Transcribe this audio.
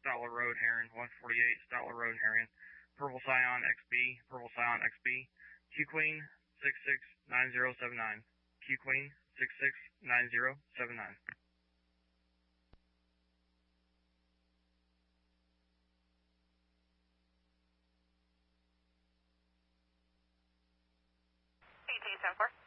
Statler Road, Heron, 148 Statler Road, Heron, Purple Scion XB, Purple Scion XB, Q Queen 669079, Q Queen 669079. AT-74.